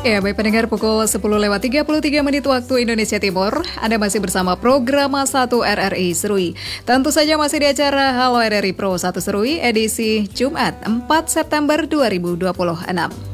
Ya, baik pendengar, pukul 10:33 waktu Indonesia Timur. Anda masih bersama program 1 RRI Serui. Tentu saja masih di acara Halo RRI Pro 1 Serui edisi Jumat 4 September 2026.